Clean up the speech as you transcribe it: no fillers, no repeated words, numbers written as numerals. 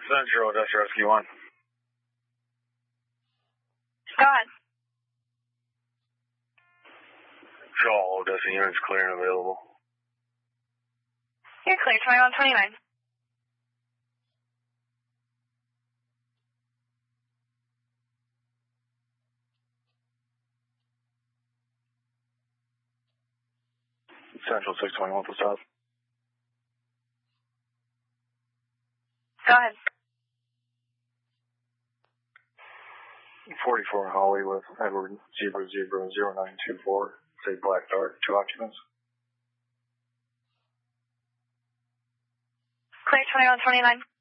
Central, Dust Rescue 1. Go ahead. All Dusty units clear and available. You're clear, 2129. Central 621 for stop. Go ahead. 44 Holly with Edward 000924. Say Black Dart, 2 occupants. Clear, 2129.